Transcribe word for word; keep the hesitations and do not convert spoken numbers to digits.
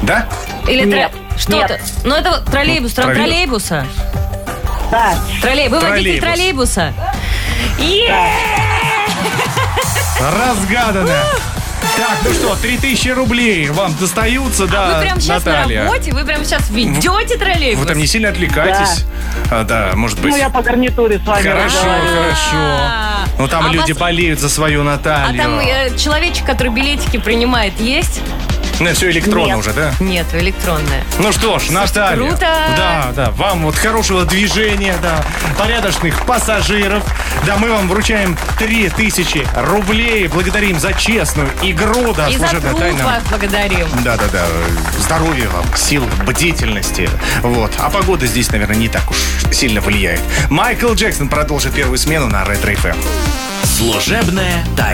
Да? Или Нет. тро- что-то? Нет. Ну, это троллейбус, трам- троллей- троллейбуса. Да. Троллей... Вы водитель Троллейбус. троллейбуса. Е! Разгадано. Так, ну что, три тысячи рублей вам достаются, да, Вы прямо сейчас Наталья? на работе, вы прямо сейчас ведете троллейбус. Вы там не сильно отвлекайтесь. Да, а, да может быть. Ну, я по гарнитуре с вами Хорошо, разговариваю. хорошо. Ну, там А люди вас- болеют за свою А Наталью. там э, человечек, который билетики принимает, есть? Ну, все электронно Нет. уже, да? Нет, электронная. Ну что ж, Наталья. круто. Да, да, вам вот хорошего движения, да, порядочных пассажиров. Да, мы вам вручаем три тысячи рублей. Благодарим за честную игру. Да, И за служебная труд тайна. вас благодарим. Да, да, да. Здоровья вам, сил, бдительности. Вот. А погода здесь, наверное, не так уж сильно влияет. Майкл Джексон продолжит первую смену на Ретро эф эм. Служебная тайна.